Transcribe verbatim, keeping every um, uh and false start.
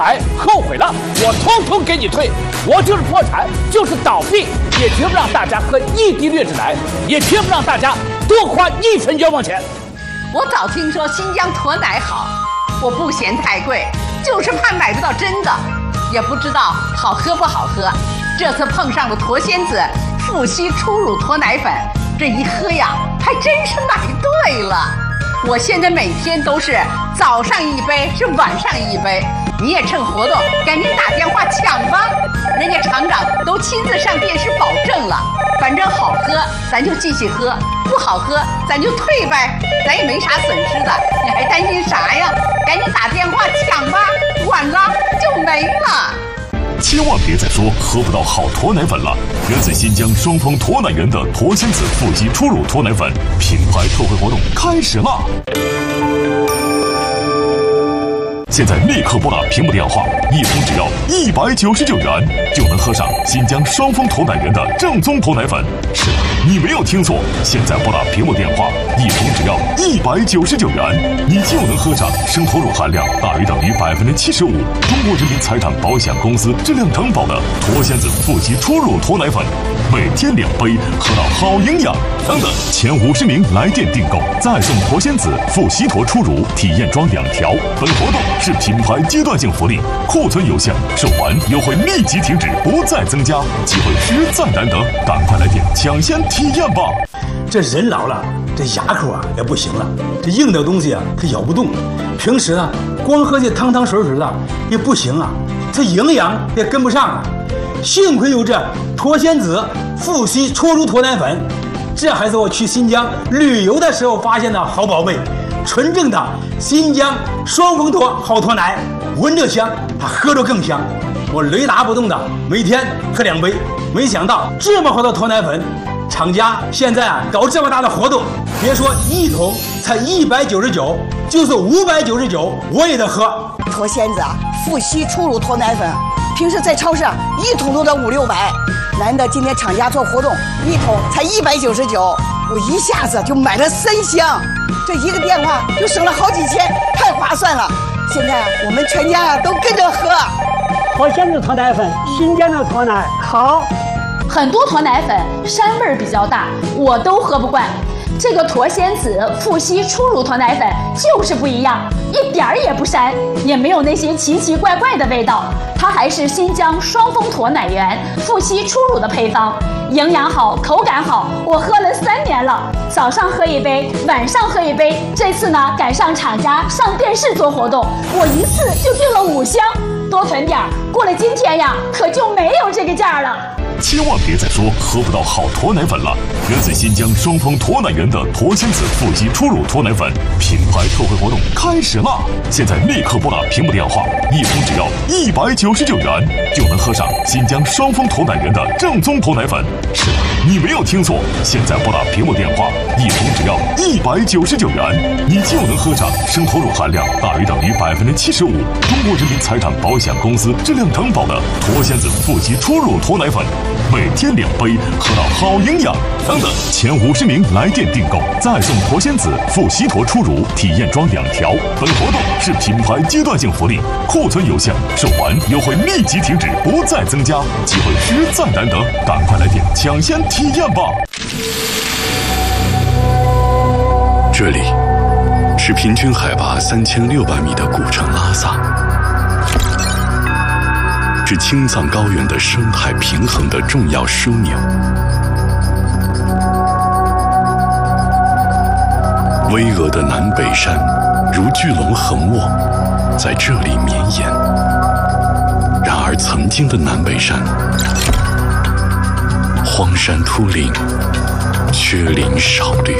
哎，后悔了，我通通给你退。我就是破产，就是倒闭，也绝不让大家喝一滴劣质奶，也绝不让大家多花一分冤枉钱。 我早听说新疆驼奶好，我不嫌太贵，就是怕买不到真的，也不知道好喝不好喝。这次碰上了驼仙子富硒初乳驼奶粉，这一喝呀，还真是买对了。我现在每天都是早上一杯，是晚上一杯。你也趁活动赶紧打电话抢吧，人家厂长都亲自上电视保证了。反正好喝咱就继续喝，不好喝咱就退呗，咱也没啥损失的，你还担心啥呀？赶紧打电话抢吧，晚了就没了。 千万别再说喝不到好驼奶粉了！源自新疆双峰驼奶园的驼仙子富硒初乳驼奶粉品牌特惠活动开始啦！现在立刻拨打屏幕电话，一瓶只要一百九十九元，就能喝上新疆双峰驼奶园的正宗驼奶粉。是的，你没有听错，现在拨打屏幕电话，一瓶只要一百九十九元，你就能喝上生驼乳含量大于等于百分之七十五，中国人民财产保险公司质量承保的驼仙子富硒初乳驼奶粉，每天两杯，喝到好营养。等等，前五十名来电订购，再送驼仙子富硒驼初乳体验装两条。本活动是品牌阶段性福利，库存有限，售完优惠立即停止，不再增加，机会实在难得，赶快来电抢先体验吧！ 这人老了，这牙口啊也不行了，这硬的东西啊它咬不动，平时呢光喝这汤汤水水的也不行啊，这营养也跟不上啊。幸亏有这驼仙子富硒初乳驼奶粉，这还是我去新疆旅游的时候发现的好宝贝，纯正的新疆双峰驼好驼奶，闻着香，它喝着更香。我雷打不动的每天喝两杯，没想到这么好的驼奶粉，厂家现在啊搞这么大的活动，别说一桶才一百九十九，就是五百九十九我也得喝。 驼仙子啊，富硒初乳驼奶粉，平时在超市啊一桶都得五六百，难得今天厂家做活动，一桶才一百九十九，我一下子就买了三箱，这一个电话就省了好几千，太划算了。现在啊，我们全家啊都跟着喝。 驼仙子驼奶粉，新疆的驼奶好。 很多驼奶粉膻味儿比较大，我都喝不惯。这个驼仙子富硒初乳驼奶粉就是不一样，一点儿也不膻，也没有那些奇奇怪怪的味道。它还是新疆双峰驼奶源富硒初乳的配方，营养好，口感好，我喝了三年了，早上喝一杯，晚上喝一杯。这次呢，赶上厂家上电视做活动，我一次就订了五箱，多囤点儿，过了今天呀，可就没有这个价了。 千万别再说喝不到好驼奶粉了！源自新疆双峰驼奶园的驼仙子富硒初乳驼奶粉品牌特惠活动开始啦！现在立刻拨打屏幕电话，一瓶只要一百九十九元，就能喝上新疆双峰驼奶园的正宗驼奶粉。是的，你没有听错，现在拨打屏幕电话，一瓶只要一百九十九元，你就能喝上生驼乳含量大于等于百分之七十五，中国人民财产保险公司质量承保的驼仙子富硒初乳驼奶粉。每天两杯，喝到好营养。等等，前五十名来电订购，再送驼仙子富硒驼初乳体验装两条。本活动是品牌阶段性福利，库存有限，售完优惠立即停止，不再增加，机会实在难得，赶快来电抢先体验吧！ 这里是平均海拔三千六百米的古城拉萨。是青藏高原的生态平衡的重要枢纽。巍峨的南北山如巨龙横卧，在这里绵延。然而，曾经的南北山荒山秃岭，缺林少绿。